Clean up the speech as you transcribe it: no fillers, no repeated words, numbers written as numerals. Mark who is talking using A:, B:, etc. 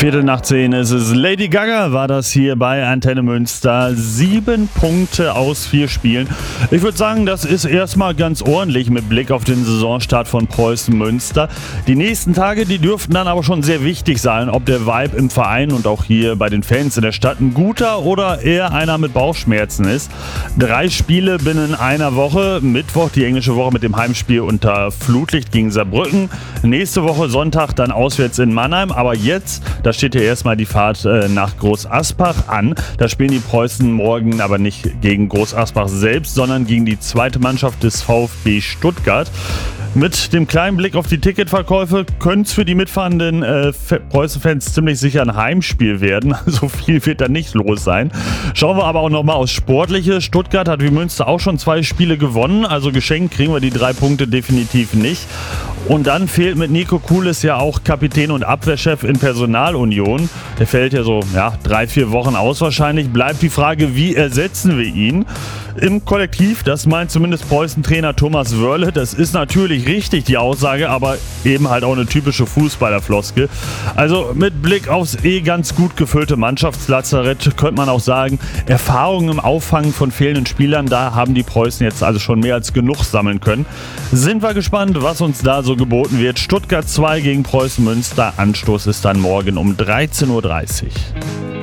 A: 10:15 ist es. Lady Gaga war das hier bei Antenne Münster. 7 Punkte aus 4 Spielen. Ich würde sagen, das ist erstmal ganz ordentlich mit Blick auf den Saisonstart von Preußen Münster. Die nächsten Tage, die dürften dann aber schon sehr wichtig sein, ob der Vibe im Verein und auch hier bei den Fans in der Stadt ein guter oder eher einer mit Bauchschmerzen ist. 3 Spiele binnen einer Woche. Mittwoch die englische Woche mit dem Heimspiel unter Flutlicht gegen Saarbrücken. Nächste Woche Sonntag dann auswärts in Mannheim. Aber jetzt, da steht ja erstmal die Fahrt nach Groß Asbach an. Da spielen die Preußen morgen aber nicht gegen Groß Asbach selbst, sondern gegen die zweite Mannschaft des VfB Stuttgart. Mit dem kleinen Blick auf die Ticketverkäufe könnte es für die mitfahrenden Preußen-Fans ziemlich sicher ein Heimspiel werden. So viel wird da nicht los sein. Schauen wir aber auch nochmal aufs Sportliche. Stuttgart hat wie Münster auch schon 2 Spiele gewonnen. Also geschenkt kriegen wir die 3 Punkte definitiv nicht. Und dann fehlt mit Nico Kuhles ja auch Kapitän und Abwehrchef in Personalunion. Der fällt ja so 3-4 Wochen aus wahrscheinlich. Bleibt die Frage, wie ersetzen wir ihn? Im Kollektiv, das meint zumindest Preußen-Trainer Thomas Wörle. Das ist natürlich richtig, die Aussage, aber eben halt auch eine typische Fußballerfloskel. Also mit Blick aufs ganz gut gefüllte Mannschaftslazarett könnte man auch sagen, Erfahrung im Auffangen von fehlenden Spielern, da haben die Preußen jetzt also schon mehr als genug sammeln können. Sind wir gespannt, was uns da so geboten wird. Stuttgart 2 gegen Preußen Münster. Anstoß ist dann morgen um 13:30 Uhr.